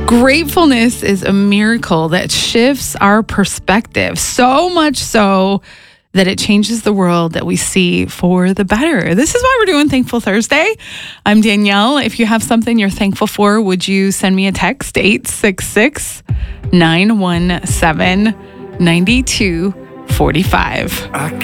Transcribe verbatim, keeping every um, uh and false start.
Gratefulness is a miracle that shifts our perspective, so much so that it changes the world that we see for the better. This is why we're doing Thankful Thursday. I'm Danielle. If you have something you're thankful for, would you send me a text? eight six six, nine one seven, nine two four five.